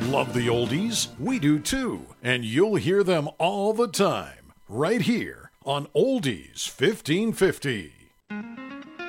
Love the oldies? We do too. And you'll hear them all the time, right here on Oldies 1550.